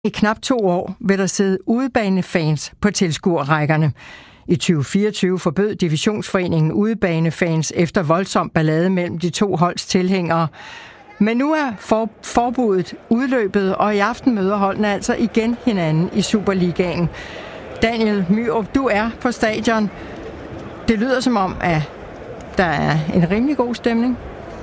I knap 2 år vil der sidde udebanefans på tilskuerrækkerne. I 2024 forbød Divisionsforeningen udebanefans efter voldsom ballade mellem de to holds tilhængere. Men nu er forbuddet udløbet, og i aften møder holdene altså igen hinanden i Superligaen. Daniel Myrup, du er på stadion. Det lyder som om, at der er en rimelig god stemning.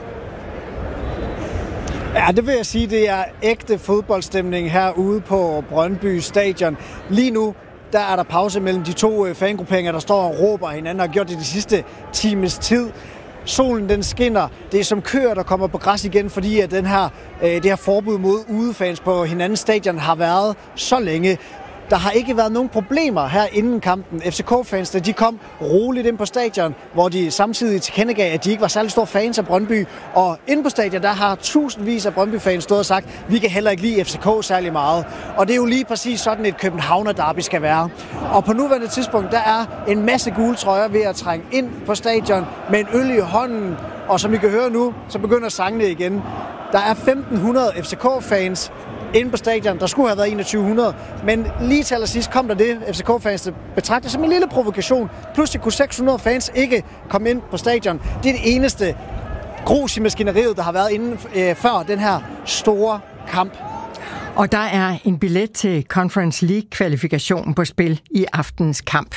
Ja, det vil jeg sige, det er ægte fodboldstemning herude på Brøndby Stadion. Lige nu, der er der pause mellem de to fangrupperinger, der står og råber hinanden og har gjort det de sidste times tid. Solen den skinner. Det er som køer, der kommer på græs igen, fordi at det her forbud mod udefans på hinandens stadion har været så længe. Der har ikke været nogen problemer her inden kampen. FCK-fansene, de kom roligt ind på stadion, hvor de samtidig tilkendegav, at de ikke var særlig store fans af Brøndby. Og inde på stadion, der har tusindvis af Brøndby-fans stået og sagt, vi kan heller ikke lide FCK særlig meget. Og det er jo lige præcis sådan et Københavner-derby skal være. Og på nuværende tidspunkt, der er en masse gule trøjer ved at trænge ind på stadion med en øl i hånden. Og som I kan høre nu, så begynder sangene igen. Der er 1500 FCK-fans inde på stadion. Der skulle have været 2100, men lige til allersidst kom der det, FCK-fans betragter som en lille provokation. Pludselig kunne 600 fans ikke komme ind på stadion. Det er det eneste grus i maskineriet, der har været inden før den her store kamp. Og der er en billet til Conference League-kvalifikationen på spil i aftens kamp.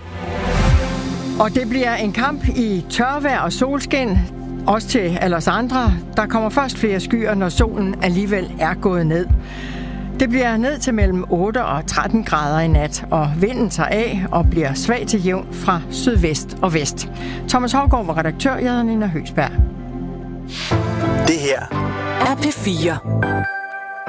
Og det bliver en kamp i tørvejr og solskin. Også til alle os andre. Der kommer først flere skyer, når solen alligevel er gået ned. Det bliver ned til mellem 8 og 13 grader i nat, og vinden tager af og bliver svag til jævn fra sydvest og vest. Thomas Haugaard var redaktør, jeg hedder Nina Høgsberg. Det her er P4.